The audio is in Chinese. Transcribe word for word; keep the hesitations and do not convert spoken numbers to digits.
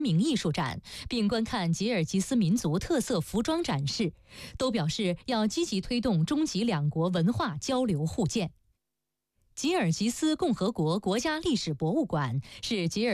明艺术展，并观看吉尔吉斯民族特色服装展示，都表示要积极推动中吉两国文化交流互鉴。吉尔吉斯共和国国家历史博物馆是吉尔